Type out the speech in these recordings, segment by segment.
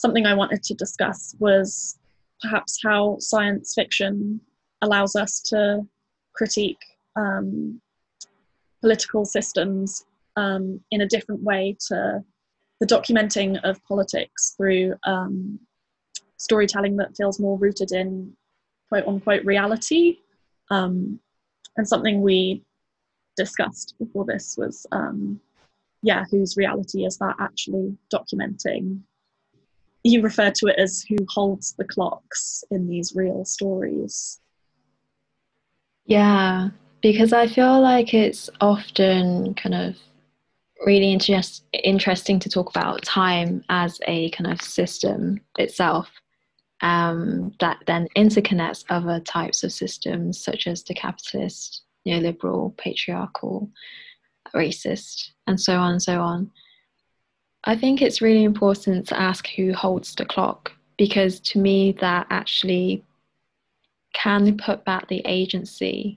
something I wanted to discuss was perhaps how science fiction allows us to critique political systems in a different way to the documenting of politics through storytelling that feels more rooted in quote unquote reality. And something we discussed before this was, whose reality is that actually documenting? You refer to it as who holds the clocks in these real stories. Yeah, because I feel like it's often kind of really interesting to talk about time as a kind of system itself, that then interconnects other types of systems such as the capitalist, neoliberal, patriarchal, racist, and so on and so on. I think it's really important to ask who holds the clock, because to me that actually can put back the agency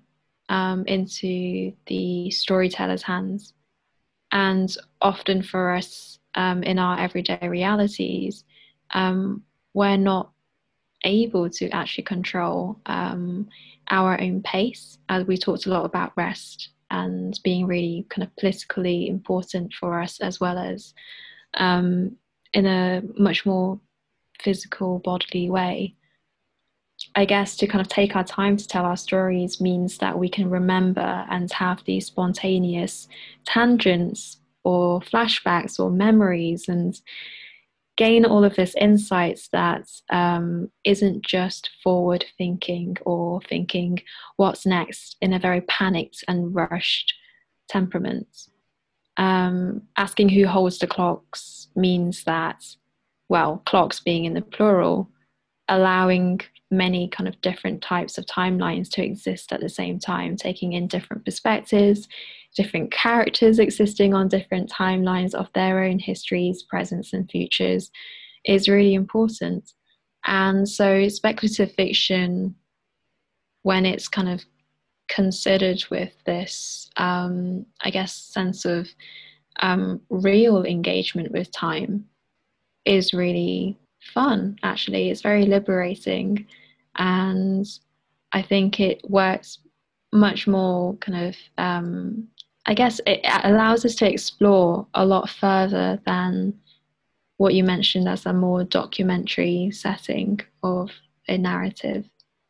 into the storyteller's hands. And often for us, in our everyday realities, we're not able to actually control our own pace, as we talked a lot about rest and being really kind of politically important for us, as well as in a much more physical, bodily way. I guess to kind of take our time to tell our stories means that we can remember and have these spontaneous tangents or flashbacks or memories, and gain all of this insights that isn't just forward thinking or thinking what's next in a very panicked and rushed temperament. Asking who holds the clocks means that, well, clocks being in the plural, allowing many kind of different types of timelines to exist at the same time, taking in different perspectives, different characters existing on different timelines of their own histories, presents and futures, is really important. And so speculative fiction, when it's kind of considered with this, I guess, sense of real engagement with time, is really fun, actually. It's very liberating, and I think it works much more kind of, I guess it allows us to explore a lot further than what you mentioned as a more documentary setting of a narrative.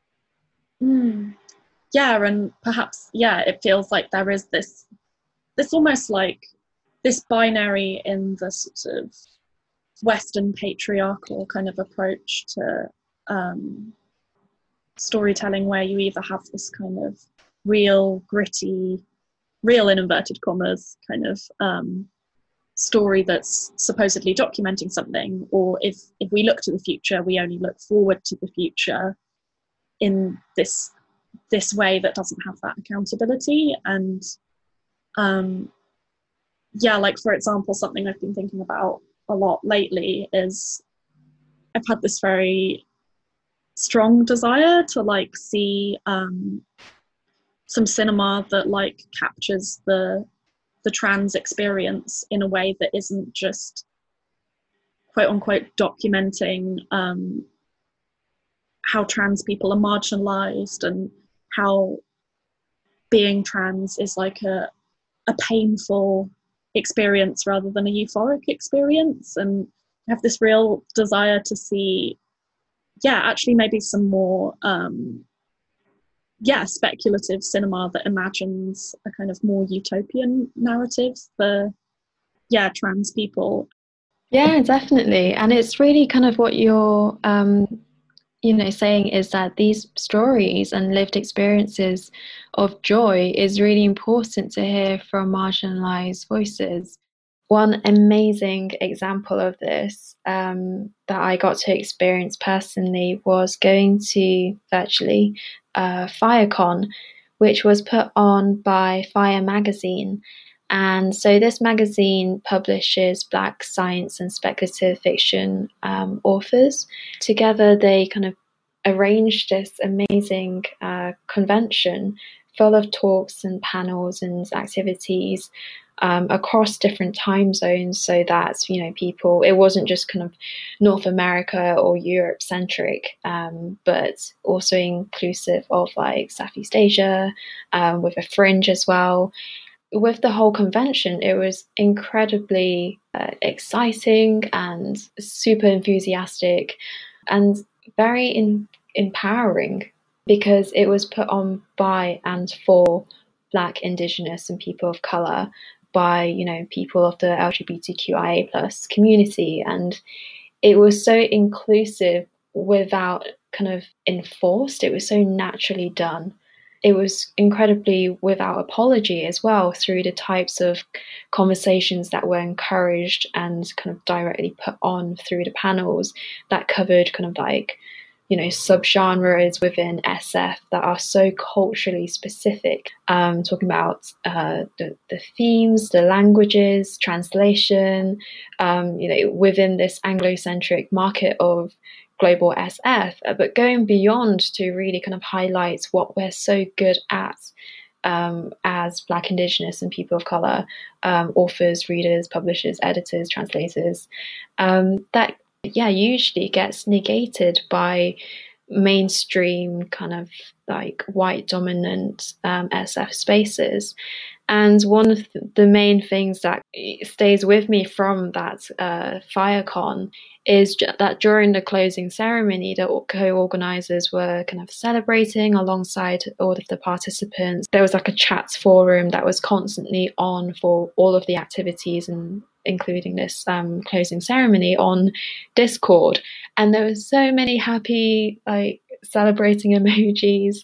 Yeah, and perhaps, it feels like there is this almost like this binary in the sort of Western patriarchal kind of approach to storytelling, where you either have this kind of real, gritty, real in inverted commas kind of story that's supposedly documenting something, or if we look to the future, we only look forward to the future in this way that doesn't have that accountability. And like, for example, something I've been thinking about a lot lately is I've had this very strong desire to like see some cinema that like captures the trans experience in a way that isn't just quote unquote documenting how trans people are marginalized and how being trans is like a painful experience rather than a euphoric experience. And I have this real desire to see, actually maybe some more speculative cinema that imagines a kind of more utopian narrative for trans people. Yeah, definitely. And it's really kind of what you're saying, is that these stories and lived experiences of joy is really important to hear from marginalized voices. One amazing example of this that I got to experience personally was going to virtually FireCon, which was put on by Fire Magazine. And so this magazine publishes Black science and speculative fiction authors. Together, they kind of arranged this amazing convention full of talks and panels and activities across different time zones, so that people, it wasn't just kind of North America or Europe centric, but also inclusive of like Southeast Asia, with a fringe as well. With the whole convention, it was incredibly exciting and super enthusiastic and very empowering, because it was put on by and for Black, Indigenous, and people of color, by people of the LGBTQIA plus community, and it was so inclusive without kind of enforced. It was so naturally done. It was incredibly without apology as well, through the types of conversations that were encouraged and kind of directly put on through the panels that covered kind of like subgenres within SF that are so culturally specific, talking about the themes, the languages, translation, within this Anglo-centric market of global SF, but going beyond to really kind of highlight what we're so good at, as Black, Indigenous, and people of color, authors, readers, publishers, editors, translators, that usually gets negated by mainstream kind of like white dominant SF spaces. And one of the main things that stays with me from that FireCon is that during the closing ceremony, the co-organizers were kind of celebrating alongside all of the participants. There was like a chat forum that was constantly on for all of the activities, and including this closing ceremony, on Discord. And there were so many happy, like, celebrating emojis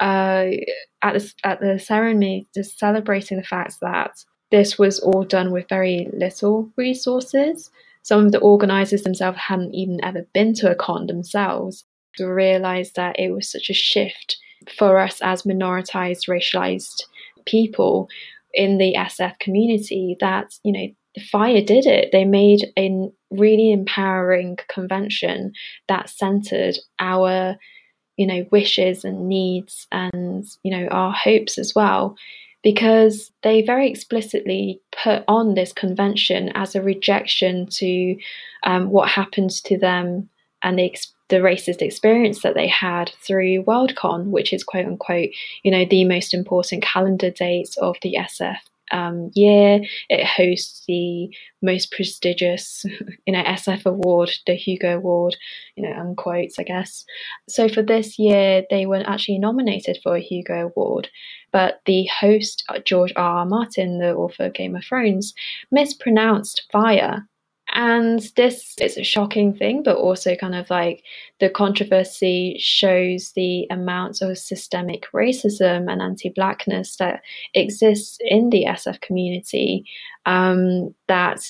at the ceremony, just celebrating the fact that this was all done with very little resources. Some of the organisers themselves hadn't even ever been to a con themselves, to realise that it was such a shift for us as minoritized, racialized people in the SF community, that, the Fire did it. They made a really empowering convention that centered our wishes and needs, and our hopes as well, because they very explicitly put on this convention as a rejection to what happened to them, and the racist experience that they had through Worldcon, which is quote unquote the most important calendar date of the SF year. It hosts the most prestigious SF award, the Hugo Award, unquotes, I guess. So for this year, they weren't actually nominated for a Hugo Award, but the host, George R. R. Martin, the author of Game of Thrones, mispronounced fire. And this is a shocking thing, but also kind of like the controversy shows the amount of systemic racism and anti-Blackness that exists in the SF community, that,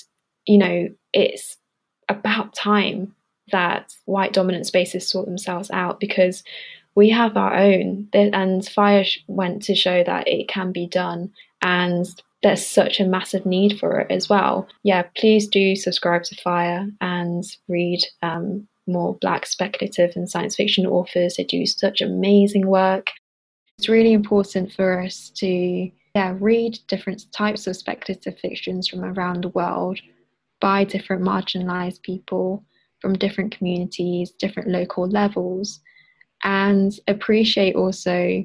it's about time that white dominant spaces sort themselves out, because we have our own. And Fire went to show that it can be done. And there's such a massive need for it as well. Yeah, please do subscribe to Fire and read more Black speculative and science fiction authors. They do such amazing work. It's really important for us to read different types of speculative fictions from around the world by different marginalized people from different communities, different local levels, and appreciate also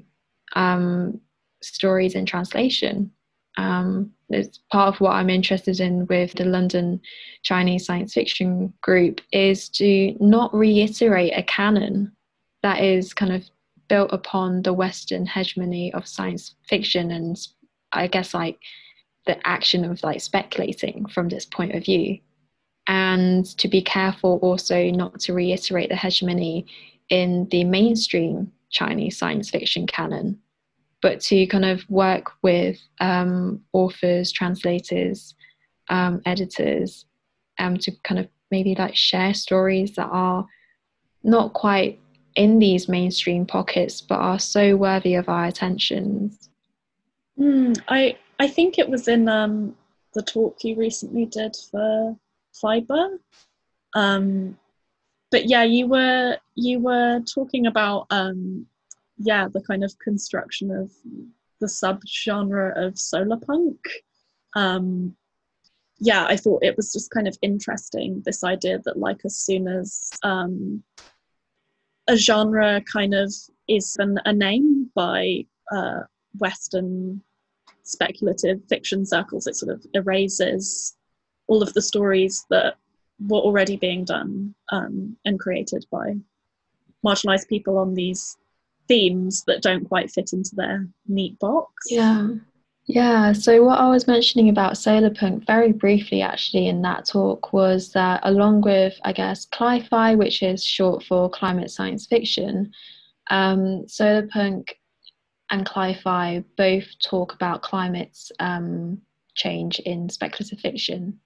stories in translation. It's part of what I'm interested in with the London Chinese Science Fiction Group, is to not reiterate a canon that is kind of built upon the Western hegemony of science fiction, and I guess like the action of like speculating from this point of view, and to be careful also not to reiterate the hegemony in the mainstream Chinese science fiction canon, but to kind of work with authors, translators, editors, to kind of maybe like share stories that are not quite in these mainstream pockets, but are so worthy of our attentions. I think it was in the talk you recently did for Fiber. But yeah, you were talking about the kind of construction of the subgenre of solar punk. Yeah, I thought it was just kind of interesting, this idea that like as soon as a genre kind of is a name by Western speculative fiction circles, it sort of erases all of the stories that were already being done and created by marginalized people on these themes that don't quite fit into their neat box. Yeah, so what I was mentioning about solar punk very briefly actually in that talk was that along with, I guess, cli-fi, which is short for climate science fiction, solar punk and cli-fi both talk about climate change in speculative fiction.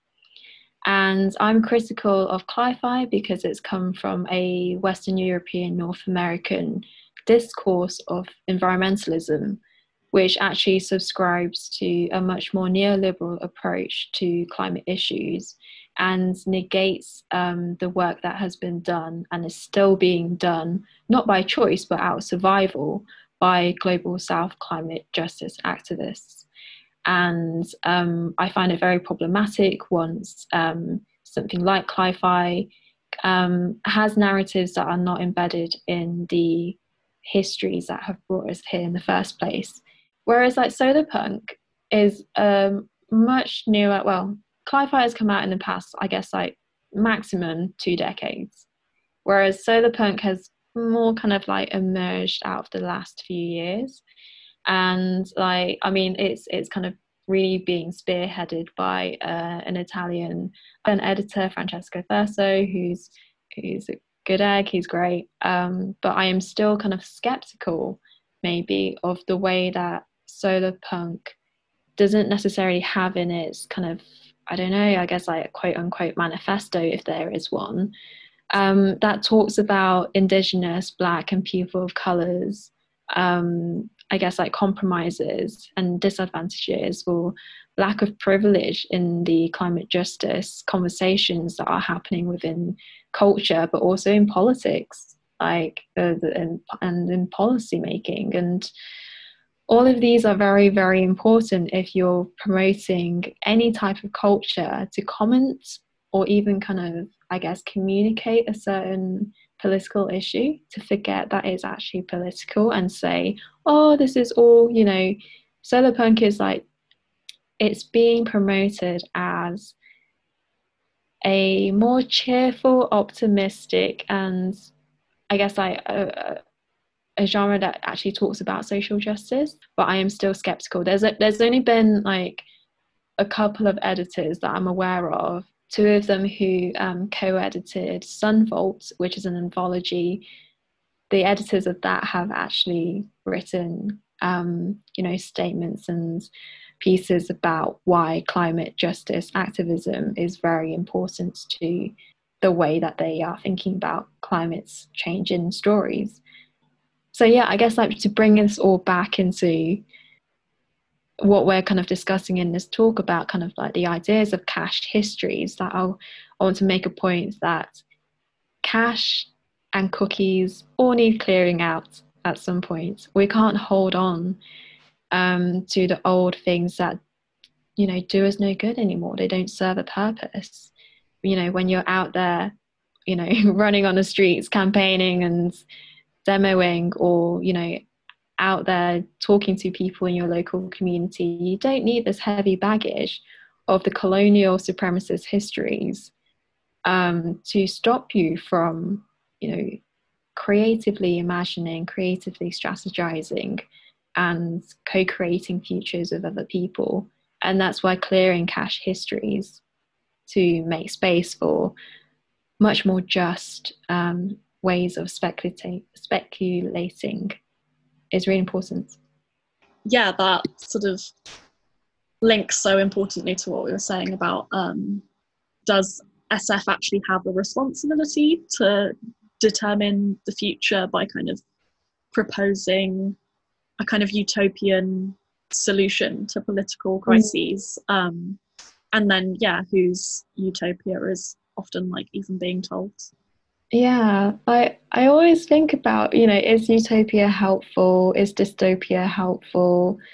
And I'm critical of cli-fi because it's come from a Western European, North American discourse of environmentalism, which actually subscribes to a much more neoliberal approach to climate issues and negates the work that has been done and is still being done, not by choice, but out of survival, by Global South climate justice activists. And I find it very problematic once something like cli-fi has narratives that are not embedded in the histories that have brought us here in the first place. Whereas like solar punk is much newer. Well, cli-fi has come out in the past, I guess, like maximum 2 decades. Whereas solar punk has more kind of like emerged out of the last few years. And like, I mean, it's kind of really being spearheaded by an Italian editor, Francesco Thurso, who's a good egg. He's great. But I am still kind of skeptical, maybe, of the way that solar punk doesn't necessarily have in its kind of, I don't know, I guess like a quote unquote manifesto, if there is one, that talks about Indigenous, Black, and people of colours, I guess like compromises and disadvantages or lack of privilege in the climate justice conversations that are happening within culture, but also in politics, like and in policy making. And all of these are very, very important if you're promoting any type of culture to comment or even kind of, I guess, communicate a certain political issue, to forget that it's actually political and say, oh, this is all, you know, solar punk is like, it's being promoted as a more cheerful, optimistic, and I guess like a genre that actually talks about social justice. But I am still skeptical. There's only been like a couple of editors that I'm aware of, 2 of them who co-edited Sunvolt, which is an anthology. The editors of that have actually written, you know, statements and pieces about why climate justice activism is very important to the way that they are thinking about climate change in stories. So yeah, I guess like to bring this all back into what we're kind of discussing in this talk about kind of like the ideas of cache histories, that I want to make a point that cache and cookies all need clearing out at some point. We can't hold on to the old things that, you know, do us no good anymore. They don't serve a purpose. You know, when you're out there, you know, running on the streets, campaigning and demoing, or, you know, out there talking to people in your local community, you don't need this heavy baggage of the colonial supremacist histories to stop you from, you know, creatively imagining, creatively strategizing, and co-creating futures with other people. And that's why clearing cache histories to make space for much more just ways of speculating is really important. Yeah, that sort of links so importantly to what we were saying about does SF actually have a responsibility to determine the future by kind of proposing a kind of utopian solution to political crises? And then, yeah, whose utopia is often like even being told. Yeah, I always think about, you know, is utopia helpful? Is dystopia helpful?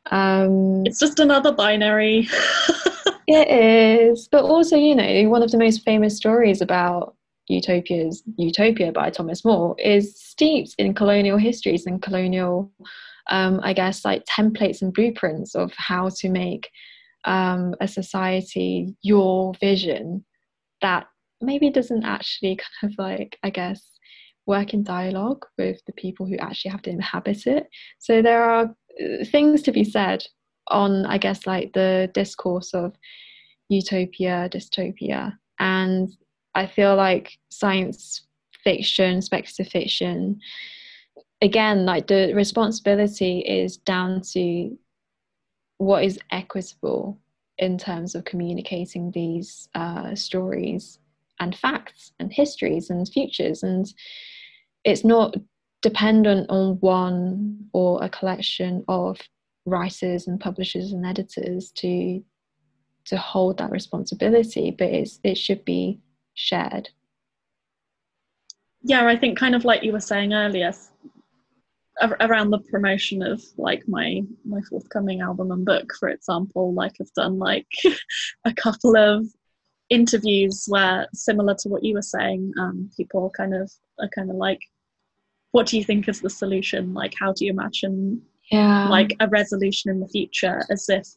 It's just another binary. It is, but also, you know, one of the most famous stories about Utopia by Thomas More is steeped in colonial histories and colonial, I guess, like templates and blueprints of how to make a society your vision that maybe doesn't actually kind of like, I guess, work in dialogue with the people who actually have to inhabit it. So there are things to be said on, I guess, like the discourse of utopia, dystopia. And I feel like science fiction, speculative fiction, again, like the responsibility is down to what is equitable in terms of communicating these stories and facts and histories and futures. And it's not dependent on one or a collection of writers and publishers and editors to hold that responsibility, but it should be shared. Yeah, I think kind of like you were saying earlier, around the promotion of like my forthcoming album and book, for example, like I've done like a couple of interviews where, similar to what you were saying, people are kind of like, what do you think is the solution? Like, how do you imagine like a resolution in the future, as if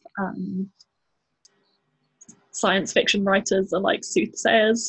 science fiction writers are like soothsayers.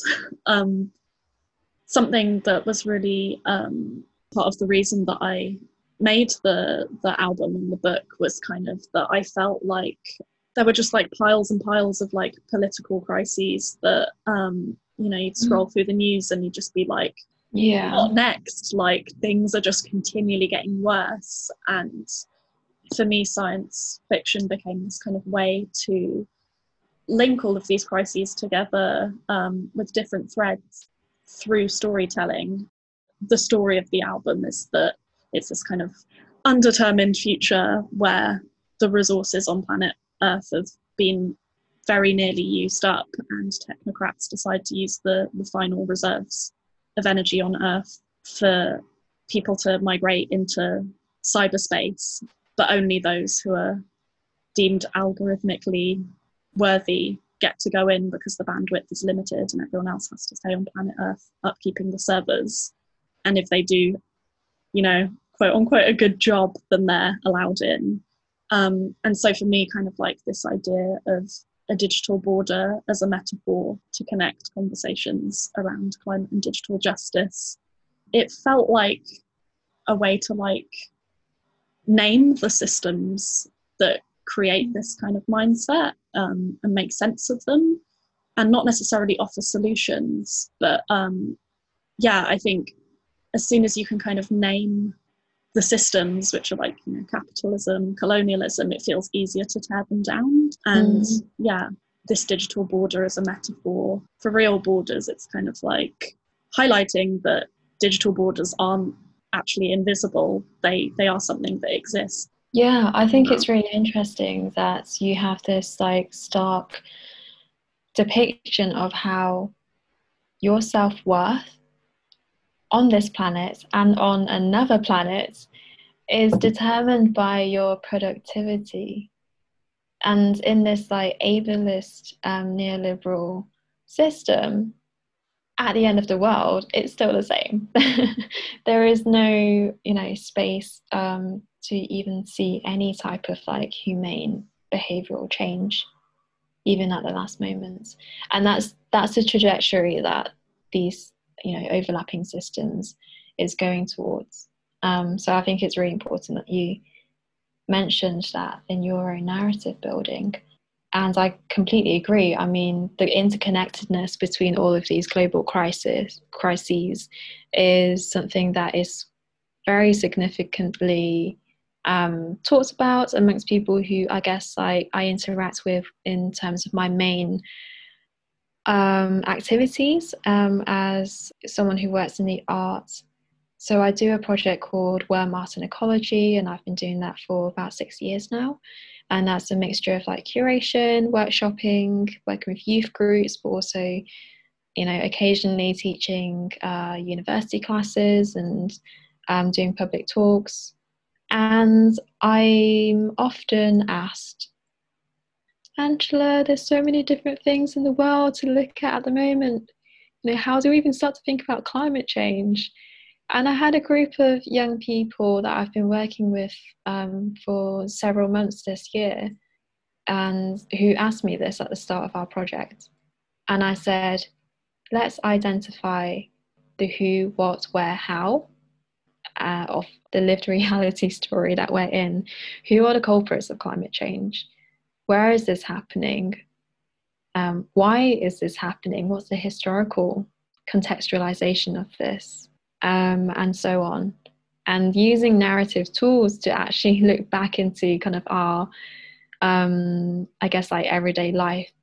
Something that was really part of the reason that I made the album and the book was kind of that I felt like there were just like piles and piles of like political crises that you know, you'd scroll through the news and you'd just be like, what next? Like, things are just continually getting worse. And for me, science fiction became this kind of way to link all of these crises together with different threads through storytelling. The story of the album is that it's this kind of undetermined future where the resources on planet Earth have been very nearly used up, and technocrats decide to use the final reserves of energy on Earth for people to migrate into cyberspace, but only those who are deemed algorithmically worthy get to go in, because the bandwidth is limited and everyone else has to stay on planet Earth upkeeping the servers. And if they do, you know, quote unquote, a good job, then they're allowed in. And so for me, kind of like this idea of a digital border as a metaphor to connect conversations around climate and digital justice, it felt like a way to like name the systems that create this kind of mindset and make sense of them, and not necessarily offer solutions. But yeah, I think as soon as you can kind of name the systems, which are like, you know, capitalism, colonialism, it feels easier to tear them down. And yeah, this digital border is a metaphor for real borders. It's kind of like highlighting that digital borders aren't actually invisible. They are something that exists. Yeah, I think it's really interesting that you have this like stark depiction of how your self-worth on this planet and on another planet is determined by your productivity. And in this like ableist neoliberal system, at the end of the world, it's still the same. There is no, you know, space to even see any type of like humane behavioral change, even at the last moments. And that's the trajectory that these, you know, overlapping systems is going towards. So I think it's really important that you mentioned that in your own narrative building. And I completely agree. I mean, the interconnectedness between all of these global crises is something that is very significantly talked about amongst people who I guess I interact with in terms of my main activities as someone who works in the arts. So I do a project called Worm Art and Ecology, and I've been doing that for about 6 years now. And that's a mixture of like curation, workshopping, working with youth groups, but also, you know, occasionally teaching university classes and doing public talks. And I'm often asked, Angela, there's so many different things in the world to look at the moment. You know, how do we even start to think about climate change? And I had a group of young people that I've been working with for several months this year, and who asked me this at the start of our project. And I said, let's identify the who, what, where, how of the lived reality story that we're in. Who are the culprits of climate change? Where is this happening? Why is this happening? What's the historical contextualization of this? And so on. And using narrative tools to actually look back into kind of our, I guess, like everyday life